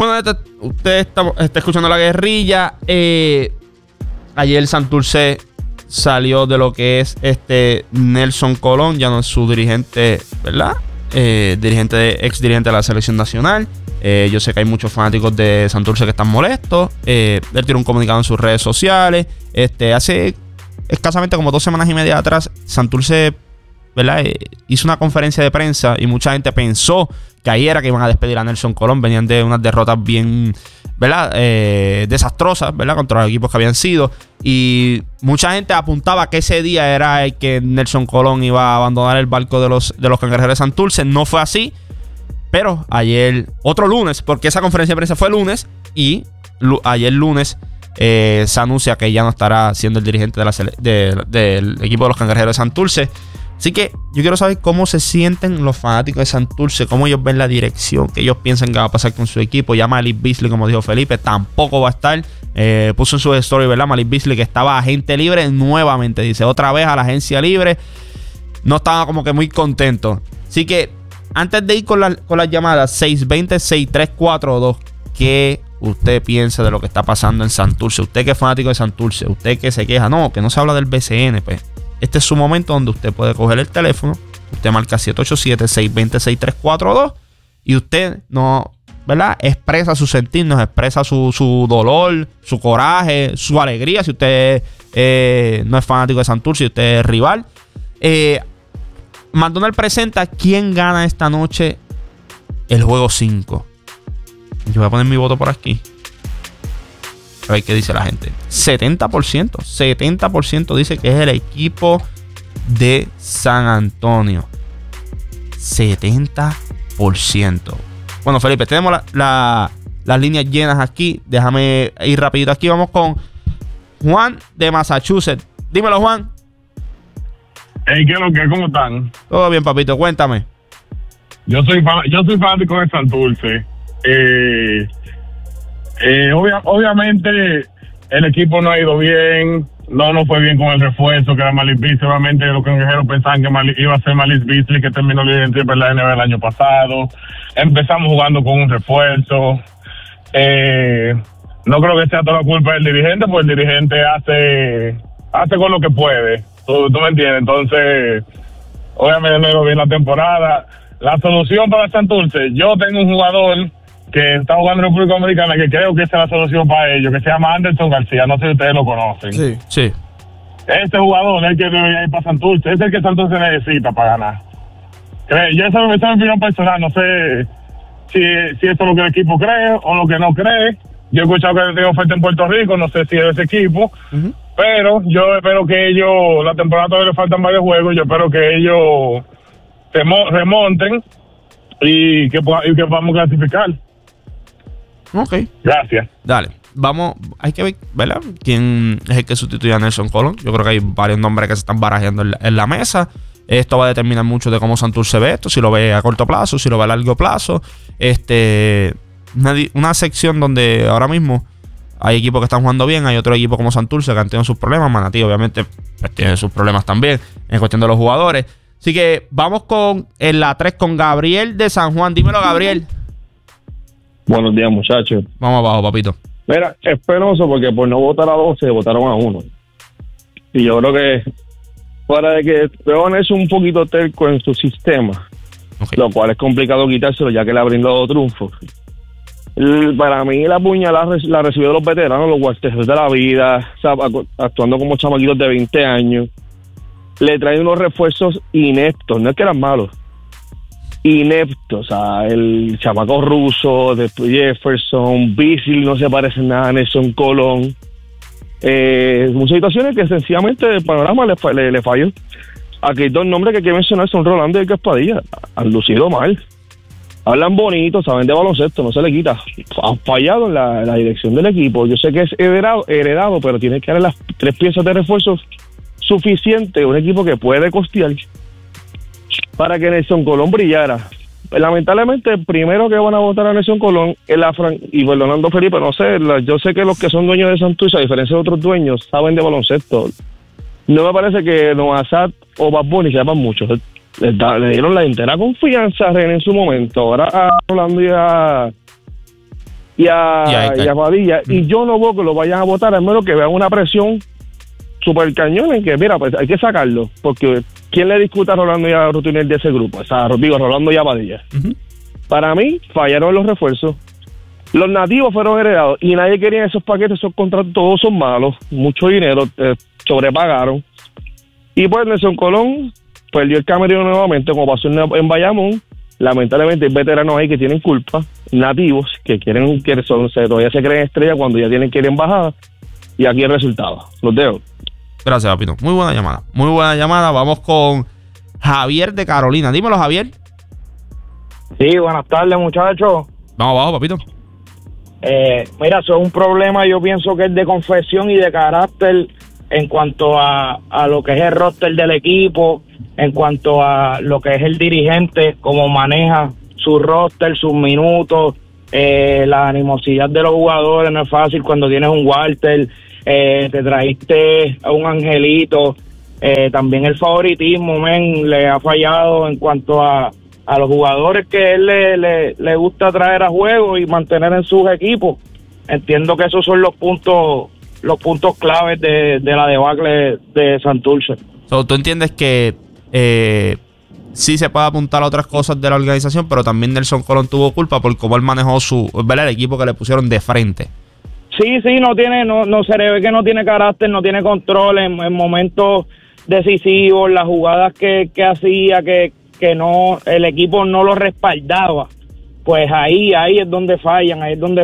Bueno, usted está escuchando La Guerrilla. Ayer Santurce salió de lo que es Nelson Colón, ya no es su dirigente, ¿verdad? Ex dirigente de la selección nacional. Yo sé que hay muchos fanáticos de Santurce que están molestos. Él tiró un comunicado en sus redes sociales. Hace escasamente como 2 semanas y media atrás, Santurce, ¿verdad? Hizo una conferencia de prensa y mucha gente pensó que ahí era que iban a despedir a Nelson Colón. Venían de unas derrotas bien, ¿verdad? Desastrosas, ¿verdad? Contra los equipos que habían sido. Y mucha gente apuntaba que ese día era el que Nelson Colón iba a abandonar el barco de los Cangrejeros de Santurce. No fue así. Pero ayer, otro lunes, porque esa conferencia de prensa fue lunes. Y ayer lunes se anuncia que ya no estará siendo el dirigente del equipo de los Cangrejeros de Santurce. Así que yo quiero saber cómo se sienten los fanáticos de Santurce, cómo ellos ven la dirección, que ellos piensan que va a pasar con su equipo. Ya Malik Beasley, como dijo Felipe, tampoco va a estar. Puso en su story, ¿verdad? Malik Beasley, que estaba agente libre nuevamente. Dice, otra vez a la agencia libre. No estaba como que muy contento. Así que antes de ir con las llamadas, 620-6342, ¿qué usted piensa de lo que está pasando en Santurce? Usted que es fanático de Santurce, usted que se queja, no, que no se habla del BCN, pues este es su momento donde usted puede coger el teléfono, usted marca 787-620-6342 y usted no, ¿verdad? Expresa su sentir, nos expresa su dolor, su coraje, su alegría. Si usted no es fanático de Santurce, si usted es rival. McDonald presenta quién gana esta noche el juego 5. Yo voy a poner mi voto por aquí. A ver qué dice la gente. 70% dice que es el equipo de San Antonio. 70%. Bueno, Felipe, tenemos las líneas llenas aquí. Déjame ir rapidito aquí. Vamos con Juan de Massachusetts. Dímelo, Juan. Hey, ¿qué es lo que? ¿Cómo están? Todo bien, papito. Cuéntame. Yo soy fanático de Santurce. Obviamente el equipo no ha ido bien, no fue bien con el refuerzo que era Malik Beasley. Obviamente los Cangrejeros pensaban que iba a ser Malik Beasley, que terminó líder en la NBA el año pasado. Empezamos jugando con un refuerzo. No creo que sea toda la culpa del dirigente, porque el dirigente hace con lo que puede. ¿Tú me entiendes? Entonces, obviamente no ha ido bien la temporada. La solución para Santurce, yo tengo un jugador que está jugando en República Dominicana, que creo que esa es la solución para ellos, que se llama Anderson García. No sé si ustedes lo conocen. Sí. Este jugador es el que debe ir para Santurce. Es el que Santurce necesita para ganar. Yo esa es mi opinión personal. No sé si esto es lo que el equipo cree o lo que no cree. Yo he escuchado que tiene oferta en Puerto Rico. No sé si es de ese equipo. Pero yo espero que ellos, la temporada todavía le faltan varios juegos. Yo espero que ellos remonten y que podamos clasificar. Ok. Gracias. Dale. Vamos, hay que ver, ¿verdad? ¿Quién es el que sustituye a Nelson Colón? Yo creo que hay varios nombres que se están barajeando en la mesa. Esto va a determinar mucho de cómo Santurce ve esto. Si lo ve a corto plazo, si lo ve a largo plazo. Una sección donde ahora mismo hay equipos que están jugando bien. Hay otro equipo como Santurce que han tenido sus problemas. Manatí obviamente pues, tiene sus problemas también en cuestión de los jugadores. Así que vamos con en la 3 con Gabriel de San Juan. Dímelo, Gabriel. Buenos días, muchachos. Vamos abajo, papito. Mira, es penoso porque por no votar a 12, votaron a 1. Y yo creo que fuera de que Peón es un poquito terco en su sistema, lo cual es complicado quitárselo ya que le ha brindado triunfos. Para mí la puñalada la recibió de los veteranos, los guarteros de la vida, actuando como chamaquitos de 20 años. Le traen unos refuerzos ineptos, no es que eran malos, ineptos. O sea, el chamaco ruso, después Jefferson, Beasley no se parece nada a Nelson Colón. Muchas situaciones que sencillamente el panorama le falló. Aquí hay 2 nombres que hay que mencionar, son Rolando y Caspadilla. Han lucido mal. Hablan bonito, saben de baloncesto, no se le quita. Han fallado en la dirección del equipo. Yo sé que es heredado, pero tiene que darle las 3 piezas de refuerzo suficiente, un equipo que puede costear para que Nelson Colón brillara. Lamentablemente, el primero que van a votar a Nelson Colón es y perdonando Felipe, no sé, yo sé que los que son dueños de Santurce, a diferencia de otros dueños, saben de baloncesto. No me parece que Noazat o Bad Bunny sepan mucho. Le dieron la entera confianza a René en su momento. Ahora a Rolando y a y a Padilla, y yo no veo que lo vayan a votar, al menos que vean una presión super cañón en que, mira, pues hay que sacarlo, porque ¿quién le discute a Rolando y a Rutinier de ese grupo? O sea, digo, Rolando y a Padilla. Para mí, fallaron los refuerzos. Los nativos fueron heredados y nadie quería esos paquetes, esos contratos, todos son malos, mucho dinero, sobrepagaron. Y pues Nelson Colón perdió el camerino nuevamente, como pasó en Bayamón. Lamentablemente hay veteranos ahí que tienen culpa, nativos, que todavía se creen estrellas cuando ya tienen que ir en bajada. Y aquí el resultado. Los dejo. Gracias, papito. Muy buena llamada. Muy buena llamada. Vamos con Javier de Carolina. Dímelo, Javier. Sí, buenas tardes, muchachos. Vamos abajo, papito. Mira, eso es un problema, yo pienso que es de confección y de carácter en cuanto a lo que es el roster del equipo, en cuanto a lo que es el dirigente, cómo maneja su roster, sus minutos, la animosidad de los jugadores. No es fácil cuando tienes un Walter, te trajiste a un Angelito, también el favoritismo, le ha fallado en cuanto a los jugadores que él le gusta traer a juego y mantener en sus equipos. Entiendo que esos son los puntos claves de la debacle de Santurce. ¿Tú entiendes que sí se puede apuntar a otras cosas de la organización, pero también Nelson Colón tuvo culpa por cómo él manejó el equipo que le pusieron de frente? Sí, no se le ve que no tiene carácter, no tiene control en momentos decisivos, las jugadas que hacía, que no, el equipo no lo respaldaba. Pues ahí es donde fallan,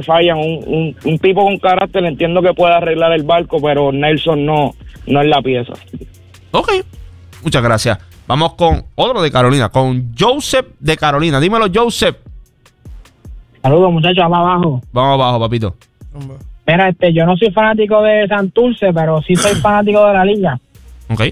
un tipo con carácter entiendo que puede arreglar el barco, pero Nelson no es la pieza. Ok, muchas gracias. Vamos con otro de Carolina, con Joseph de Carolina. Dímelo, Joseph. Saludos, muchachos, vamos abajo. Vamos abajo, papito. Mira, yo no soy fanático de Santurce, pero sí soy fanático de la liga. Ok.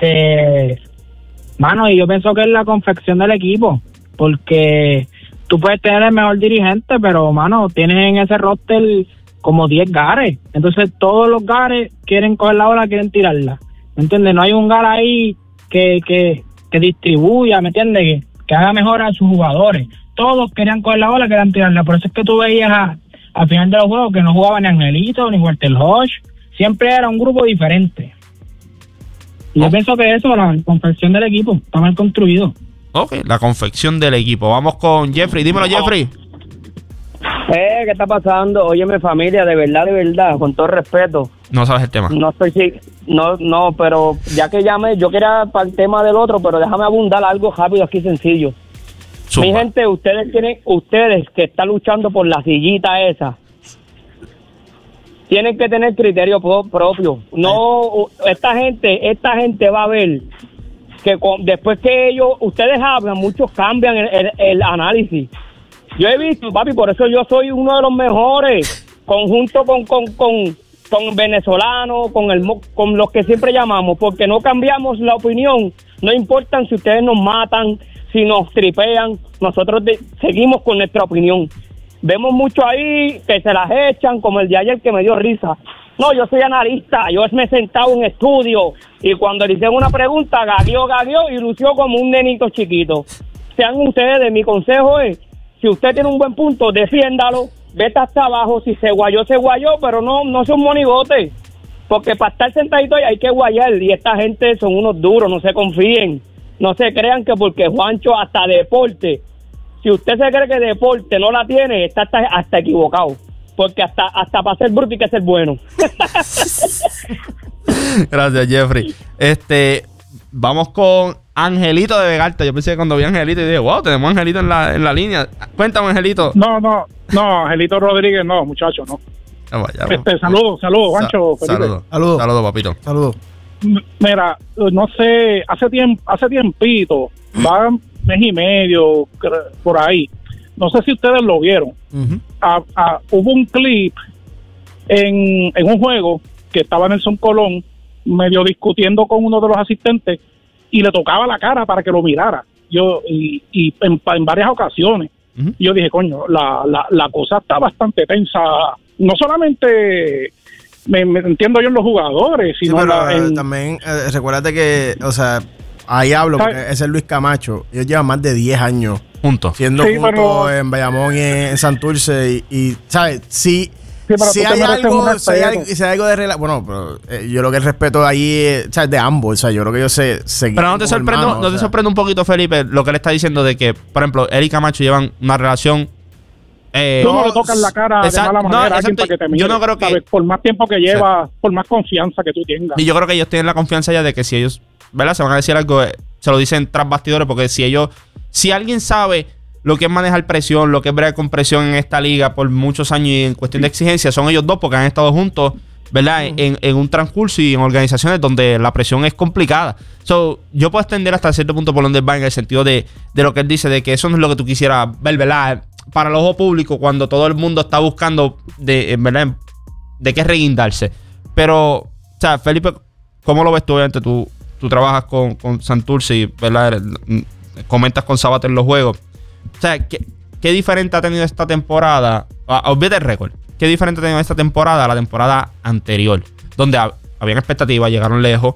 Mano, y yo pienso que es la confección del equipo, porque tú puedes tener el mejor dirigente, pero, mano, tienes en ese roster como 10 gares. Entonces, todos los gares quieren coger la bola, quieren tirarla. ¿Me entiendes? No hay un gar ahí que distribuya, ¿me entiendes? Que haga mejor a sus jugadores. Todos querían coger la bola, querían tirarla. Por eso es que tú veías al final de los juegos que no jugaba ni Angelito, ni Walter Hodge. Siempre era un grupo diferente. Y yo pienso que eso, la confección del equipo, está mal construido. Ok, la confección del equipo. Vamos con Jeffrey. Dímelo, Jeffrey. ¿Qué está pasando? Óyeme, familia, de verdad, con todo respeto. No sabes el tema. No, pero ya que llamé, yo quería para el tema del otro, pero déjame abundar algo rápido aquí sencillo. Mi gente, ustedes que están luchando por la sillita esa, tienen que tener criterio propio. No, esta gente va a ver que después que ustedes hablan, muchos cambian el análisis. Yo he visto, papi, por eso yo soy uno de los mejores, conjunto con venezolanos, con los que siempre llamamos, porque no cambiamos la opinión. No importa si ustedes nos matan, si nos tripean, nosotros seguimos con nuestra opinión. Vemos mucho ahí que se las echan, como el de ayer que me dio risa. No, yo soy analista, yo me he sentado en estudio y cuando le hicieron una pregunta, gagueó y lució como un nenito chiquito. Sean ustedes, mi consejo es, si usted tiene un buen punto, defiéndalo, vete hasta abajo, si se guayó, pero no son monigotes, porque para estar sentadito ahí hay que guayar, y esta gente son unos duros, no se confíen, no se crean que porque Juancho hasta deporte, si usted se cree que deporte no la tiene, está hasta equivocado, porque hasta para ser bruto hay que ser bueno. Gracias, Jeffrey. Vamos con Angelito de Vegalta. Yo pensé que cuando vi a Angelito y dije, wow, tenemos a Angelito en la línea. Cuéntame, Angelito. No, Angelito Rodríguez no, muchacho, no. Saludos, Juancho. Saludos, papito. Saludos. Mira, no sé, hace tiempito, va mes y medio por ahí. No sé si ustedes lo vieron. Uh-huh. Hubo un clip en un juego que estaba Nelson Colón medio discutiendo con uno de los asistentes y le tocaba la cara para que lo mirara. Y en varias ocasiones. Uh-huh. Yo dije, coño, la cosa está bastante tensa. No solamente me entiendo yo en los jugadores, sino sí, pero también recuérdate que, o sea, ahí hablo, porque ese es Luis Camacho. Ellos llevan más de 10 años juntos. Siendo Sí, juntos pero- en Bayamón y en Santurce. Y ¿sabes? Si pero si tú te hay mereces algo, un si hay respeto. algo, si hay algo de bueno, pero yo creo que el respeto ahí es de ambos. O sea, yo creo que ellos se Pero no te sorprende un poquito, Felipe, lo que él está diciendo de que, por ejemplo, él y Camacho llevan una relación. Tú no le tocas la cara de mala manera a alguien para que te mire. Yo no creo que. ¿Sabes? Por más tiempo que lleva, por más confianza que tú tengas. Y yo creo que ellos tienen la confianza ya de que si ellos, ¿verdad? Se van a decir algo, se lo dicen tras bastidores, porque si alguien sabe lo que es manejar presión, lo que es bregar con presión en esta liga por muchos años y en cuestión de exigencia, son ellos dos, porque han estado juntos, ¿verdad? En un transcurso y en organizaciones donde la presión es complicada. Yo puedo extender hasta cierto punto por donde va en el sentido de lo que él dice, de que eso no es lo que tú quisieras ver, ¿verdad? Para el ojo público, cuando todo el mundo está buscando ¿verdad? De qué reguindarse. Pero, o sea, Felipe, ¿cómo lo ves tú? Obviamente tú trabajas con Santurce y, ¿verdad? Comentas con Sabater en los juegos. O sea, ¿qué diferente ha tenido esta temporada? Olvídate el récord. ¿Qué diferente ha tenido esta temporada a la temporada anterior? Donde habían expectativas, llegaron lejos.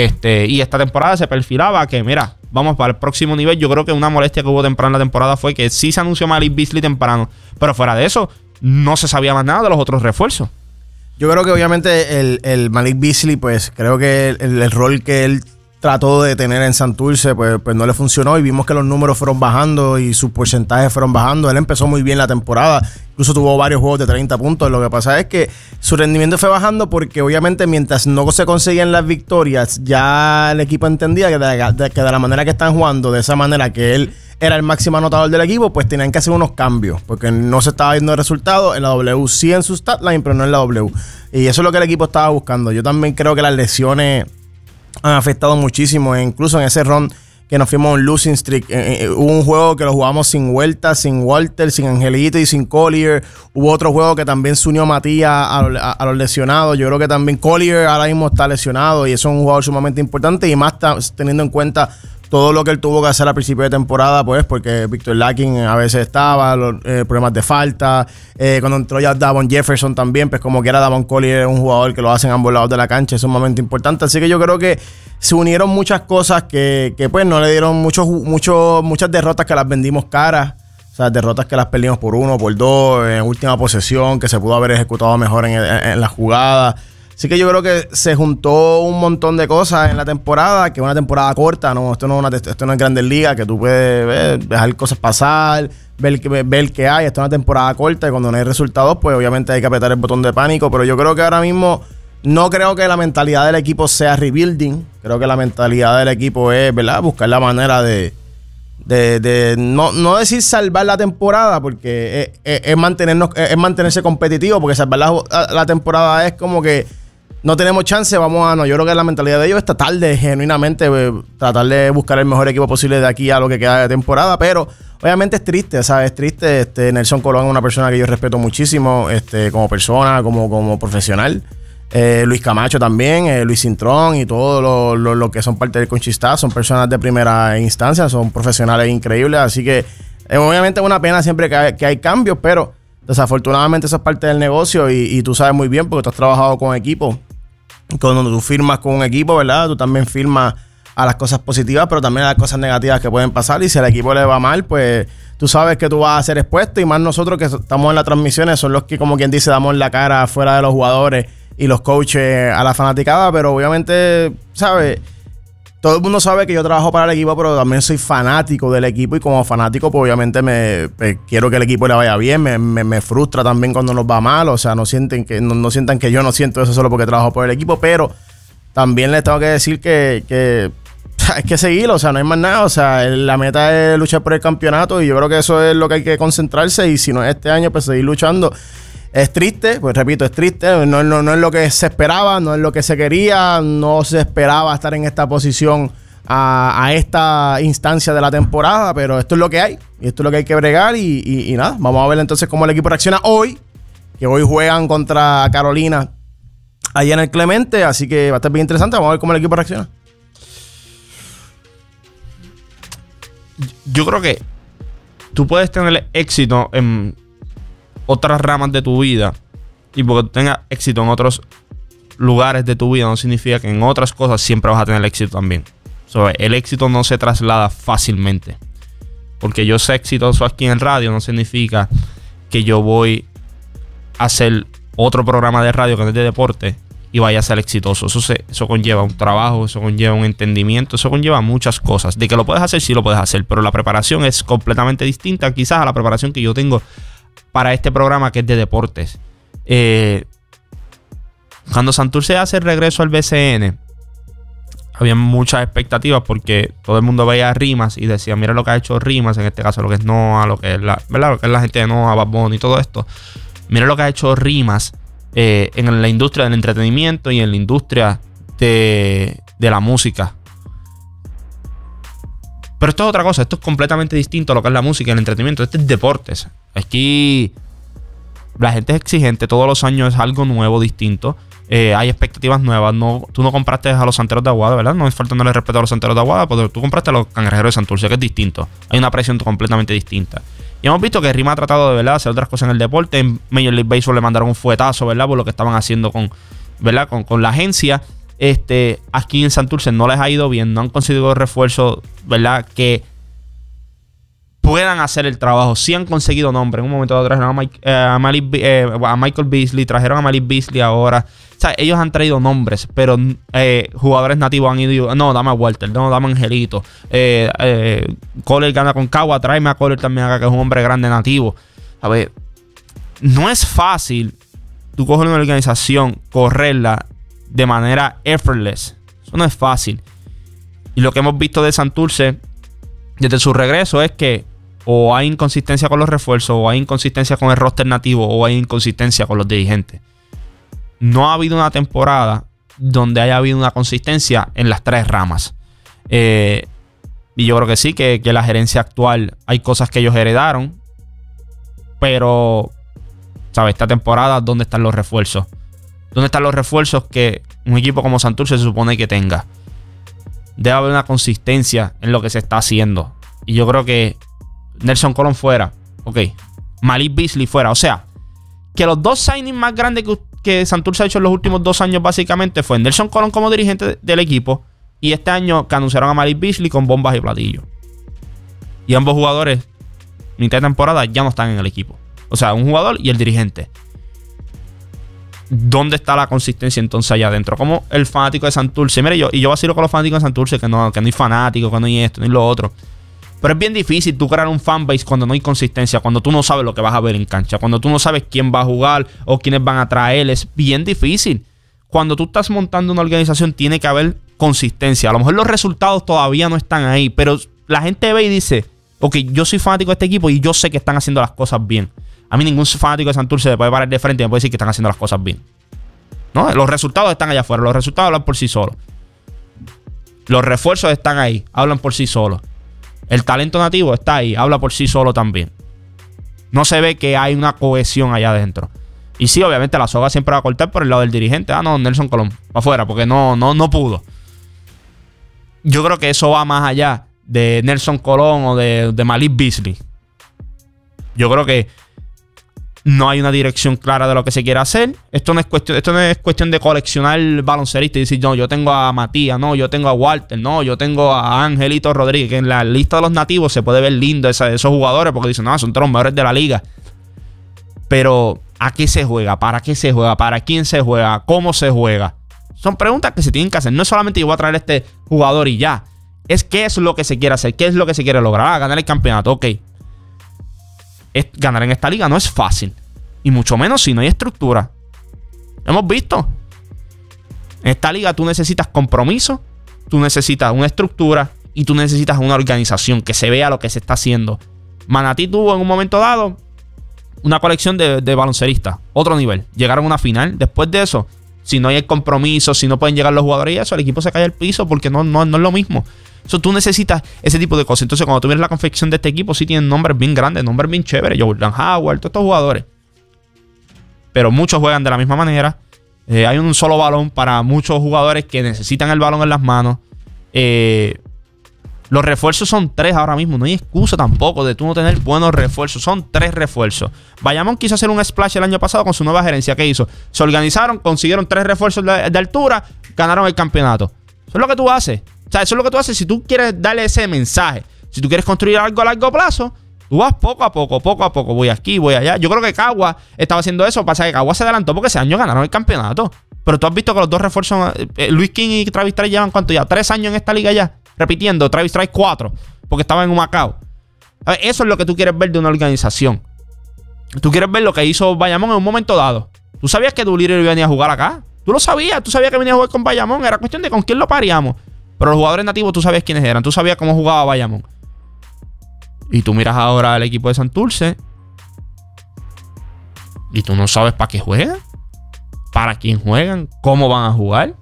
Y esta temporada se perfilaba que, mira, vamos para el próximo nivel. Yo creo que una molestia que hubo temprano en la temporada fue que sí se anunció Malik Beasley temprano, pero fuera de eso, no se sabía más nada de los otros refuerzos. Yo creo que obviamente el Malik Beasley, pues creo que el rol que él trató de tener en Santurce, pues no le funcionó y vimos que los números fueron bajando y sus porcentajes fueron bajando. Él empezó muy bien la temporada, incluso tuvo varios juegos de 30 puntos. Lo que pasa es que su rendimiento fue bajando porque obviamente mientras no se conseguían las victorias, ya el equipo entendía que de la manera que están jugando, de esa manera que él era el máximo anotador del equipo, pues tenían que hacer unos cambios, porque no se estaba viendo el resultado en la W, sí en su statline, pero no en la W. Y eso es lo que el equipo estaba buscando. Yo también creo que las lesiones han afectado muchísimo, incluso en ese run que nos fuimos a un losing streak. Hubo un juego que lo jugamos sin Huerta, sin Walter, sin Angelito y sin Collier. Hubo otro juego que también se unió Matías a los lesionados. Yo creo que también Collier ahora mismo está lesionado y eso es un jugador sumamente importante, y más teniendo en cuenta todo lo que él tuvo que hacer a principio de temporada, pues, porque Victor Larkin a veces estaba, los problemas de falta. Cuando entró ya Davon Jefferson también, pues como que era Davon Collier, un jugador que lo hace en ambos lados de la cancha, es un momento importante. Así que yo creo que se unieron muchas cosas que pues no le dieron muchas derrotas que las vendimos caras. O sea, derrotas que las perdimos por 1, por 2, en última posesión, que se pudo haber ejecutado mejor en la jugada. Así que yo creo que se juntó un montón de cosas en la temporada, que es una temporada corta, ¿no? Esto no es Grandes Ligas, que tú puedes dejar cosas pasar, ver qué hay. Esto es una temporada corta y cuando no hay resultados, pues obviamente hay que apretar el botón de pánico. Pero yo creo que ahora mismo no creo que la mentalidad del equipo sea rebuilding. Creo que la mentalidad del equipo es, ¿verdad?, buscar la manera de no decir salvar la temporada, porque es mantenerse competitivo, porque salvar la temporada es como que no tenemos chance, no. Yo creo que la mentalidad de ellos es tratar de genuinamente tratar de buscar el mejor equipo posible de aquí a lo que queda de temporada, pero obviamente es triste, ¿sabes? Es triste. Nelson Colón es una persona que yo respeto muchísimo, como persona, como profesional. Luis Camacho también, Luis Cintrón y todos los que son parte del coaching staff son personas de primera instancia, son profesionales increíbles, así que obviamente es una pena siempre que hay cambios, pero desafortunadamente eso es parte del negocio y tú sabes muy bien porque tú has trabajado con equipos. Cuando tú firmas con un equipo, ¿verdad? Tú también firmas a las cosas positivas, pero también a las cosas negativas que pueden pasar, y si al equipo le va mal, pues tú sabes que tú vas a ser expuesto, y más nosotros que estamos en las transmisiones son los que, como quien dice, damos la cara fuera de los jugadores y los coaches a la fanaticada, pero obviamente, ¿sabes? Todo el mundo sabe que yo trabajo para el equipo, pero también soy fanático del equipo, y como fanático, pues obviamente quiero que el equipo le vaya bien. Me frustra también cuando nos va mal, o sea, no sientan que yo no siento eso solo porque trabajo por el equipo, pero también les tengo que decir que hay que seguirlo, o sea, no hay más nada, o sea, la meta es luchar por el campeonato, y yo creo que eso es lo que hay que concentrarse, y si no es este año, pues seguir luchando. Es triste, pues repito, es triste, no es lo que se esperaba, no es lo que se quería, no se esperaba estar en esta posición a esta instancia de la temporada, pero esto es lo que hay, y esto es lo que hay que bregar, y nada, vamos a ver entonces cómo el equipo reacciona hoy, que hoy juegan contra Carolina allá en el Clemente, así que va a estar bien interesante, vamos a ver cómo el equipo reacciona. Yo creo que tú puedes tener éxito en otras ramas de tu vida, y porque tú tengas éxito en otros lugares de tu vida no significa que en otras cosas siempre vas a tener éxito también. O El éxito no se traslada fácilmente. Porque yo sea exitoso aquí en radio no significa que yo voy a hacer otro programa de radio que no es de deporte y vaya a ser exitoso. Eso conlleva un trabajo, eso conlleva un entendimiento, eso conlleva muchas cosas. De que lo puedes hacer, sí lo puedes hacer, pero la preparación es completamente distinta quizás a la preparación que yo tengo para este programa que es de deportes. Cuando Santurce hace el regreso al BCN, había muchas expectativas porque todo el mundo veía a Rimas y decía, mira lo que ha hecho Rimas, en este caso lo que es Noah, lo que es ¿verdad? Lo que es la gente de Noah, Bad Bunny y todo esto. Mira lo que ha hecho Rimas en la industria del entretenimiento y en la industria de la música. Pero esto es otra cosa, esto es completamente distinto a lo que es la música y el entretenimiento. Este es deportes. Aquí la gente es exigente, todos los años es algo nuevo, distinto. Hay expectativas nuevas. Tú no compraste a los Santeros de Aguada, ¿verdad? No es faltándole respeto a los Santeros de Aguada, pero tú compraste a los Cangrejeros de Santurce, que es distinto. Hay una presión completamente distinta. Y hemos visto que Rima ha tratado de, ¿verdad?, hacer otras cosas en el deporte. En Major League Baseball le mandaron un fuetazo, ¿verdad?, por lo que estaban haciendo con la agencia. Aquí en Santurce no les ha ido bien. No han conseguido refuerzos, ¿verdad?, que puedan hacer el trabajo. Sí han conseguido nombres. En un momento dado trajeron a Michael Beasley, trajeron a Malik Beasley ahora. O sea, ellos han traído nombres, pero jugadores nativos han ido. No, dame a Walter, no, dame a Angelito. Kohler gana con Cagua, tráeme a Kohler también acá, que es un hombre grande nativo. A ver, no es fácil tú coger una organización, correrla de manera effortless. Eso no es fácil. Y lo que hemos visto de Santurce desde su regreso es que o hay inconsistencia con los refuerzos, o hay inconsistencia con el roster nativo, o hay inconsistencia con los dirigentes. No ha habido una temporada donde haya habido una consistencia en las tres ramas. Y yo creo que sí, que la gerencia actual, hay cosas que ellos heredaron. Pero, ¿sabes? Esta temporada, ¿dónde están los refuerzos? ¿Dónde están los refuerzos que un equipo como Santurce se supone que tenga? Debe haber una consistencia en lo que se está haciendo. Y yo creo que Nelson Colón fuera. Ok. Malik Beasley fuera. O sea, que los dos signings más grandes que Santurce ha hecho en los últimos 2 años básicamente fue Nelson Colón como dirigente del equipo, y este año que anunciaron a Malik Beasley con bombas y platillos. Y ambos jugadores, mitad de temporada, ya no están en el equipo. O sea, un jugador y el dirigente. ¿Dónde está la consistencia entonces allá adentro? Como el fanático de Santurce. Mire, yo vacilo con los fanáticos de Santurce, que no hay fanáticos, que no hay esto, ni lo otro. Pero es bien difícil tú crear un fanbase cuando no hay consistencia, cuando tú no sabes lo que vas a ver en cancha, cuando tú no sabes quién va a jugar o quiénes van a traer. Es bien difícil. Cuando tú estás montando una organización tiene que haber consistencia. A lo mejor los resultados todavía no están ahí, pero la gente ve y dice, ok, yo soy fanático de este equipo y yo sé que están haciendo las cosas bien. A mí ningún fanático de Santurce se puede parar de frente y me puede decir que están haciendo las cosas bien. ¿No? Los resultados están allá afuera. Los resultados hablan por sí solos. Los refuerzos están ahí, hablan por sí solos. El talento nativo está ahí, habla por sí solo también. No se ve que hay una cohesión allá adentro. Y sí, obviamente la soga siempre va a cortar por el lado del dirigente. No, Nelson Colón, para afuera, porque no pudo. Yo creo que eso va más allá de Nelson Colón o de Malik Beasley. Yo creo que no hay una dirección clara de lo que se quiere hacer. Esto no es cuestión de coleccionar baloncelistas y decir, no, yo tengo a Matías, no, yo tengo a Walter, no, yo tengo a Angelito Rodríguez. Que en la lista de los nativos se puede ver lindo esos jugadores porque dicen, no, son todos los mejores de la liga. Pero, ¿a qué se juega? ¿Para qué se juega? ¿Para quién se juega? ¿Cómo se juega? Son preguntas que se tienen que hacer. No es solamente yo voy a traer a este jugador y ya. Es qué es lo que se quiere hacer, qué es lo que se quiere lograr. Ganar el campeonato, ok. Ganar en esta liga no es fácil. Y mucho menos si no hay estructura. Hemos visto. En esta liga tú necesitas compromiso, tú necesitas una estructura y tú necesitas una organización que se vea lo que se está haciendo. Manatí tuvo en un momento dado una colección de baloncelistas, otro nivel. Llegaron a una final. Después de eso, si no hay compromiso, si no pueden llegar los jugadores y eso, el equipo se cae al piso porque no es lo mismo. Eso tú necesitas ese tipo de cosas. Entonces, cuando tú miras la confección de este equipo, sí tienen nombres bien grandes, nombres bien chéveres. Jordan Howard, todos estos jugadores. Pero muchos juegan de la misma manera. Hay un solo balón para muchos jugadores que necesitan el balón en las manos. Los refuerzos son 3 ahora mismo. No hay excusa tampoco de tú no tener buenos refuerzos. Son 3 refuerzos. Bayamón quiso hacer un splash el año pasado con su nueva gerencia. ¿Qué hizo? Se organizaron, consiguieron 3 refuerzos de altura, ganaron el campeonato. Eso es lo que tú haces. sea, eso es lo que tú haces si tú quieres darle ese mensaje. Si tú quieres construir algo a largo plazo, tú vas poco a poco. Voy aquí, voy allá. Yo creo que Cagua estaba haciendo eso. Pasa que Cagua se adelantó porque ese año ganaron el campeonato. Pero tú has visto que los dos refuerzos, Luis King y Travis Trice, llevan ¿cuánto ya? 3 años en esta liga ya. Repitiendo, Travis Trice 4. Porque estaba en Humacao. Eso es lo que tú quieres ver de una organización. Tú quieres ver lo que hizo Bayamón en un momento dado. Tú sabías que Doolittle venía a jugar acá. Tú lo sabías. Tú sabías que venía a jugar con Bayamón. Era cuestión de con quién lo paríamos. Pero los jugadores nativos tú sabías quiénes eran. Tú sabías cómo jugaba Bayamón. Y tú miras ahora al equipo de Santurce y tú no sabes para qué juegan, para quién juegan, cómo van a jugar.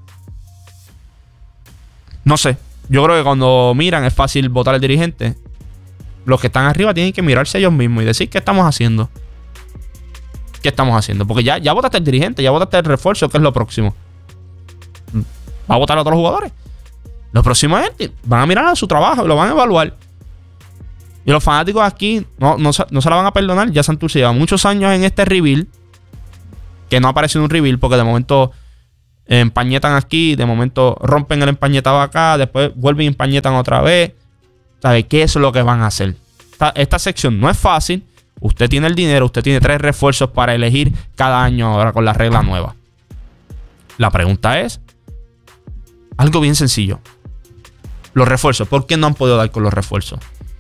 No sé. Yo creo que cuando miran es fácil votar al dirigente. Los que están arriba tienen que mirarse ellos mismos y decir qué estamos haciendo. ¿Qué estamos haciendo? Porque ya votaste al dirigente, ya votaste el refuerzo, ¿qué es lo próximo? ¿Va a votar a otros jugadores? Lo próximo es, van a mirar a su trabajo y lo van a evaluar. Y los fanáticos aquí no se la van a perdonar. Ya Santurce lleva muchos años en este reveal, que no ha aparecido un reveal, porque de momento empañetan aquí, de momento rompen el empañetado acá, después vuelven y empañetan otra vez. ¿Sabe qué es lo que van a hacer? Esta sección no es fácil. Usted tiene el dinero, usted tiene 3 refuerzos para elegir cada año ahora con la regla nueva. La pregunta es algo bien sencillo. Los refuerzos, ¿por qué no han podido dar con los refuerzos?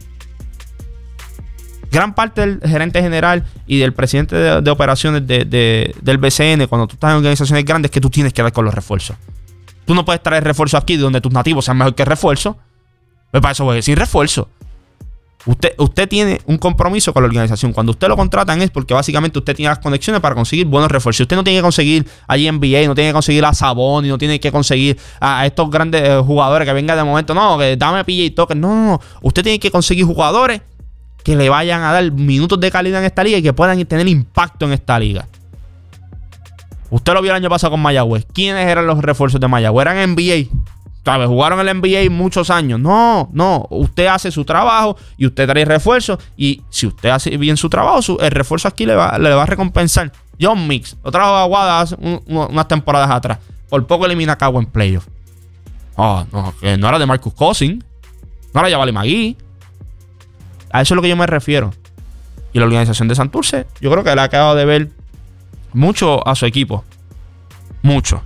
Gran parte del gerente general y del presidente de operaciones del BCN, cuando tú estás en organizaciones grandes, es que tú tienes que dar con los refuerzos. Tú no puedes traer refuerzos aquí donde tus nativos sean mejor que refuerzo. Pues para eso voy, sin refuerzo. Usted tiene un compromiso con la organización. Cuando usted lo contratan es porque básicamente usted tiene las conexiones para conseguir buenos refuerzos. Usted no tiene que conseguir allí NBA, no tiene que conseguir a Sabón, y no tiene que conseguir a estos grandes jugadores que vengan de momento. No, que dame pilla y toque. No. Usted tiene que conseguir jugadores que le vayan a dar minutos de calidad en esta liga y que puedan tener impacto en esta liga. Usted lo vio el año pasado con Mayagüez. ¿Quiénes eran los refuerzos de Mayagüez? Eran NBA. ¿Sabes? Jugaron el NBA muchos años. No. Usted hace su trabajo y usted trae refuerzos. Y si usted hace bien su trabajo, el refuerzo aquí le va a recompensar. John Mix lo trajo a Aguada hace unas temporadas atrás. Por poco elimina a Cagua en playoff. No era de Marcus Cousins. No era Yavali Magui. A eso es lo que yo me refiero. Y la organización de Santurce, yo creo que le ha quedado de ver mucho a su equipo. Mucho.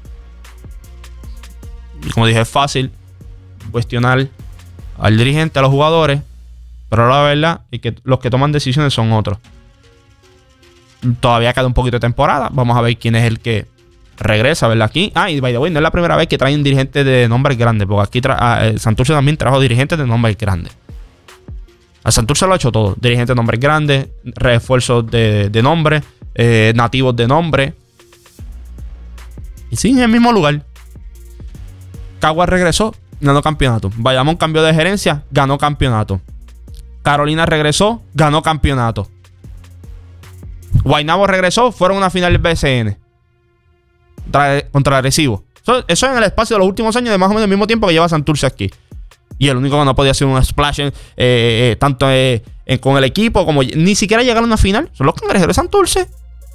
Y como dije, es fácil cuestionar al dirigente, a los jugadores, pero la verdad es que los que toman decisiones son otros. Todavía queda un poquito de temporada. Vamos a ver quién es el que regresa, ¿verdad? Aquí. Y by the way, no es la primera vez que traen dirigentes de nombres grandes, porque aquí Santurce también trajo dirigentes de nombres grandes. A Santurce lo ha hecho todo. Dirigentes de nombres grandes, refuerzos de nombre, nativos de nombre. Y sí, en el mismo lugar. Cagua regresó, ganó campeonato. Bayamón cambió de gerencia, ganó campeonato. Carolina regresó, ganó campeonato. Guaynabo regresó, fueron a una final del BCN contra Arecibo. Eso en el espacio de los últimos años, de más o menos el mismo tiempo que lleva Santurce aquí. Y el único que no podía hacer un splash tanto con el equipo como ni siquiera llegar a una final son los Cangrejeros de Santurce.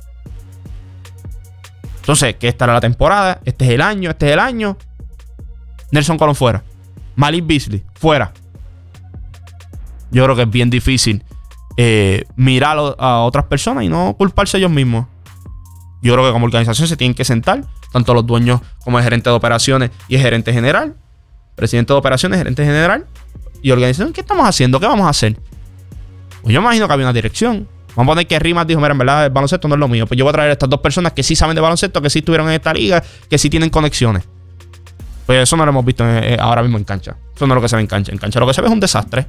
Entonces, que esta era la temporada, este es el año. Nelson Colón fuera. Malik Beasley fuera. Yo creo que es bien difícil mirar a otras personas y no culparse ellos mismos. Yo creo que como organización se tienen que sentar, tanto los dueños como el gerente de operaciones y el gerente general, presidente de operaciones, gerente general y organización. ¿Qué estamos haciendo? ¿Qué vamos a hacer? Pues yo me imagino que había una dirección. Vamos a poner que Rimas dijo, mira, en verdad el baloncesto no es lo mío. Pues yo voy a traer a estas 2 personas que sí saben de baloncesto, que sí estuvieron en esta liga, que sí tienen conexiones. Pues eso no lo hemos visto ahora mismo en cancha. Eso no es lo que se ve en cancha. En cancha lo que se ve es un desastre.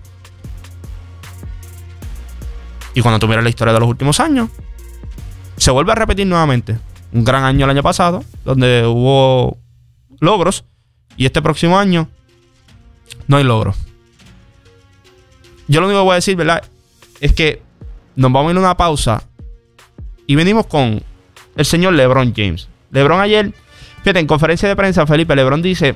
Y cuando tú miras la historia de los últimos años, se vuelve a repetir nuevamente. Un gran año el año pasado, donde hubo logros. Y este próximo año no hay logros. Yo lo único que voy a decir, ¿verdad?, es que nos vamos a ir a una pausa y venimos con el señor LeBron James. LeBron ayer, fíjate, en conferencia de prensa, Felipe, LeBron dice: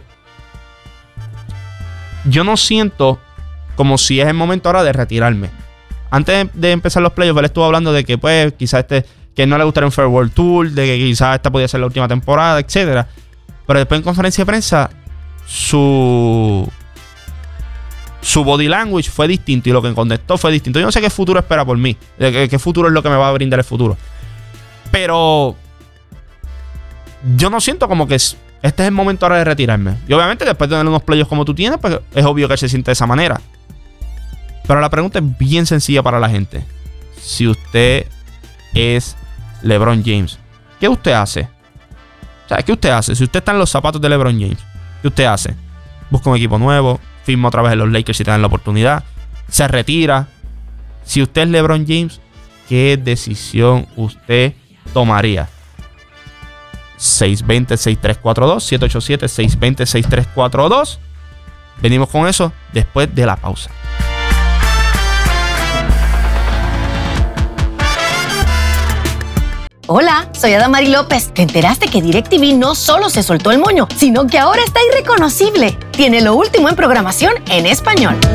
yo no siento como si es el momento ahora de retirarme. Antes de empezar los playoffs, él estuvo hablando de que pues quizás que no le gustaría un Farewell Tour, de que quizás esta podía ser la última temporada, etcétera. Pero después en conferencia de prensa su body language fue distinto y lo que contestó fue distinto. Yo no sé qué futuro espera por mí, qué futuro es lo que me va a brindar el futuro. Pero yo no siento como que este es el momento ahora de retirarme. Y obviamente después de tener unos playoffs como tú tienes, pues es obvio que él se siente de esa manera. Pero la pregunta es bien sencilla para la gente. Si usted es LeBron James, ¿qué usted hace? O sea, ¿qué usted hace? Si usted está en los zapatos de LeBron James, ¿qué usted hace? Busca un equipo nuevo, firma otra vez en los Lakers si te dan la oportunidad, se retira. Si usted es LeBron James, ¿qué decisión usted tomaría? 620-6342, 787-620-6342. Venimos con eso después de la pausa. Hola, soy Adamari López. ¿Te enteraste que DirecTV no solo se soltó el moño, sino que ahora está irreconocible? Tiene lo último en programación en español.